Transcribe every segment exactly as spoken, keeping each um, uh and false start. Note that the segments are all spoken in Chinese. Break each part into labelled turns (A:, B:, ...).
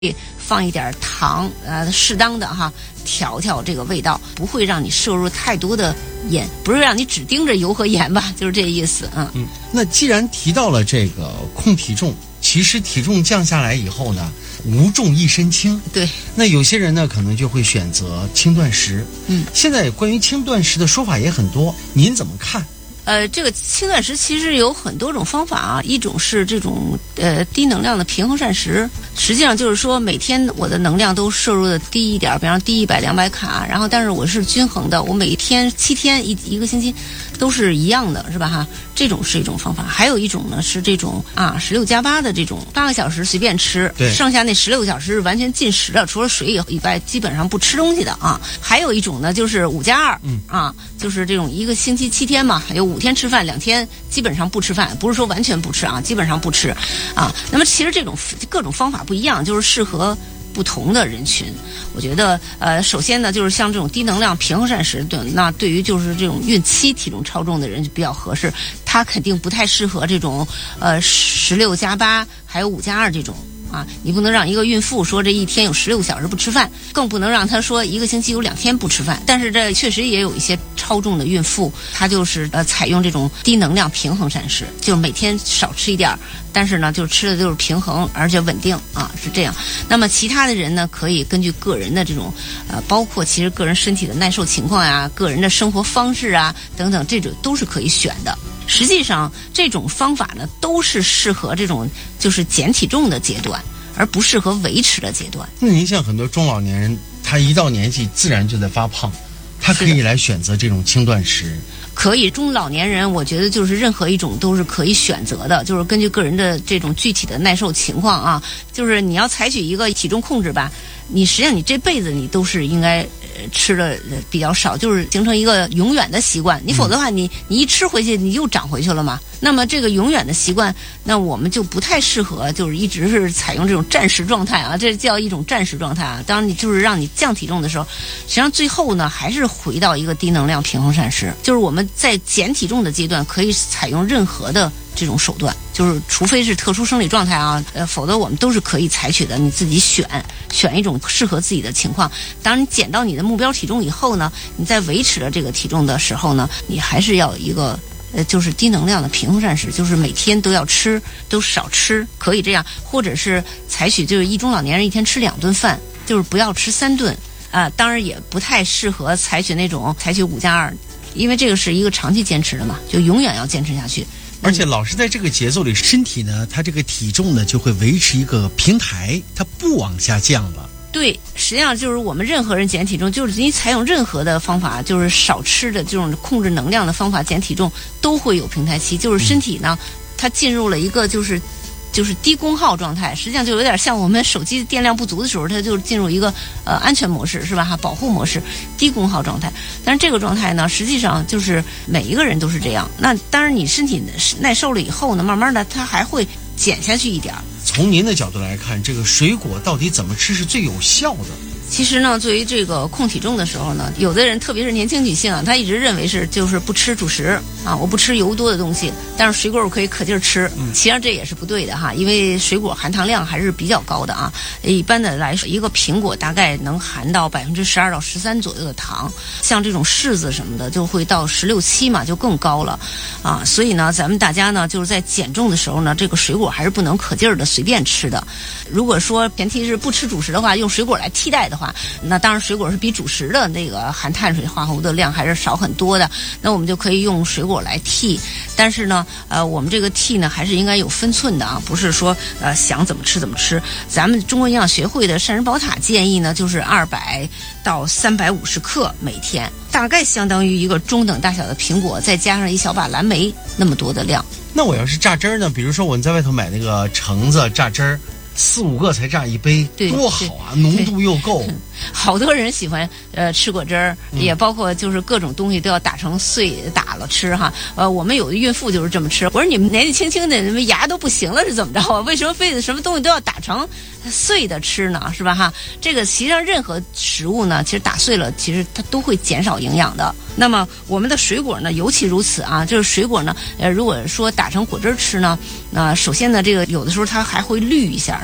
A: 放一点糖，呃，适当的哈调调这个味道，不会让你摄入太多的盐，不是让你只盯着油和盐吧，就是这意思。嗯
B: 嗯。那既然提到了这个控体重，其实体重降下来以后呢，无重一身轻。
A: 对。
B: 那有些人呢，可能就会选择轻断食。
A: 嗯。
B: 现在关于轻断食的说法也很多，您怎么看？
A: 呃，这个轻断食其实有很多种方法啊，一种是这种呃低能量的平衡膳食，实际上就是说每天我的能量都摄入的低一点，比方低一百、两百卡，然后但是我是均衡的，我每天七天一一个星期都是一样的，是吧哈？这种是一种方法。还有一种呢是这种啊十六加八的这种，八个小时随便吃，
B: 对，
A: 剩下那十六个小时是完全禁食的，除了水以外基本上不吃东西的啊。还有一种呢就是五加二，嗯啊，就是这种一个星期七天嘛，有五天吃饭，两天基本上不吃饭，不是说完全不吃啊，基本上不吃啊。那么其实这种各种方法不一样，就是适合不同的人群。我觉得呃，首先呢，就是像这种低能量平衡膳食，对，那对于就是这种孕期体重超重的人就比较合适，它肯定不太适合这种呃十六加八还有五加二这种。啊，你不能让一个孕妇说这一天有十六个小时不吃饭，更不能让她说一个星期有两天不吃饭。但是这确实也有一些超重的孕妇，她就是呃采用这种低能量平衡膳食，就是每天少吃一点，但是呢就吃的就是平衡而且稳定啊，是这样。那么其他的人呢，可以根据个人的这种呃，包括其实个人身体的耐受情况呀、个人的生活方式啊等等，这种都是可以选的。实际上这种方法呢都是适合这种就是减体重的阶段，而不适合维持的阶段。
B: 那您像很多中老年人，他一到年纪自然就在发胖，他可以来选择这种轻断食。
A: 可以，中老年人我觉得就是任何一种都是可以选择的，就是根据个人的这种具体的耐受情况啊，就是你要采取一个体重控制吧，你实际上你这辈子你都是应该呃吃的比较少，就是形成一个永远的习惯。你否则的话，你你一吃回去你又长回去了嘛。那么这个永远的习惯，那我们就不太适合，就是一直是采用这种战时状态啊，这叫一种战时状态啊。当你就是让你降体重的时候，实际上最后呢还是回到一个低能量平衡膳食，就是我们在减体重的阶段可以采用任何的这种手段，就是除非是特殊生理状态啊，呃，否则我们都是可以采取的。你自己选选一种适合自己的情况。当你减到你的目标体重以后呢，你在维持了这个体重的时候呢，你还是要有一个呃，就是低能量的平衡膳食，就是每天都要吃，都少吃，可以这样，或者是采取就是一中老年人一天吃两顿饭，就是不要吃三顿啊、呃。当然也不太适合采取那种采取五加二，因为这个是一个长期坚持的嘛，就永远要坚持下去。
B: 而且老是在这个节奏里，身体呢，它这个体重呢就会维持一个平台，它不往下降了。
A: 对，实际上就是我们任何人减体重，就是你采用任何的方法，就是少吃的这种控制能量的方法减体重，都会有平台期，就是身体呢，它进入了一个就是就是低功耗状态，实际上就有点像我们手机电量不足的时候，它就进入一个呃安全模式，是吧哈？保护模式，低功耗状态。但是这个状态呢，实际上就是每一个人都是这样。那当然你身体耐受了以后呢，慢慢的它还会减下去一点。
B: 从您的角度来看，这个水果到底怎么吃是最有效的？
A: 其实呢，作为这个控体重的时候呢，有的人特别是年轻女性啊，她一直认为是就是不吃主食啊，我不吃油多的东西，但是水果我可以可劲儿吃。嗯，其实这也是不对的哈，因为水果含糖量还是比较高的啊。一般的来说，一个苹果大概能含到百分之十二到十三左右的糖，像这种柿子什么的就会到十六七嘛，就更高了啊。所以呢，咱们大家呢就是在减重的时候呢，这个水果还是不能可劲儿的随便吃的。如果说前提是不吃主食的话，用水果来替代的话，那当然水果是比主食的那个含碳水化合物的量还是少很多的，那我们就可以用水果来替。但是呢呃我们这个替呢还是应该有分寸的啊，不是说呃想怎么吃怎么吃。咱们中国营养学会的膳食宝塔建议呢，就是二百到三百五十克每天，大概相当于一个中等大小的苹果再加上一小把蓝莓那么多的量。
B: 那我要是榨汁儿呢，比如说我在外头买那个橙子榨汁儿，四五个才榨一杯，多好啊，浓度又够。
A: 好多人喜欢呃吃果汁儿，也包括就是各种东西都要打成碎打了吃哈。呃，我们有的孕妇就是这么吃。我说你们年纪轻轻的，你们牙都不行了是怎么着啊？为什么非得什么东西都要打成碎的吃呢？是吧哈？这个实际上任何食物呢，其实打碎了，其实它都会减少营养的。那么我们的水果呢，尤其如此啊。就是水果呢，呃，如果说打成果汁吃呢，那、呃、首先呢，这个有的时候它还会绿一下，是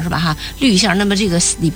A: 是吧哈，滤一下，那么这个里边